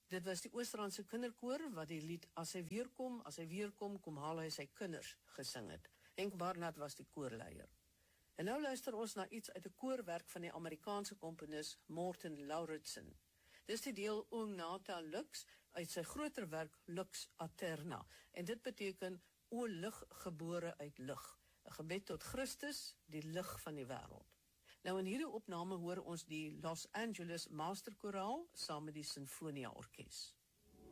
Dit was die Oosterrandse kinderkoor wat die lied As hy weer kom haal hy sy kinders gesing het. Henk Barnard was die koorleier. En nou luister ons na iets uit 'n koorwerk van die Amerikaanse komponis Morton Lauritsen. Dis die deel Nata Lux uit sy groter werk Lux Aeterna. En dit beteken O lig gebore uit lig. 'n gebed tot Christus, die lig van die wêreld. Nou in hierdie opname hoor ons die Los Angeles Masterkoraal saam met die Sinfonia Orkees.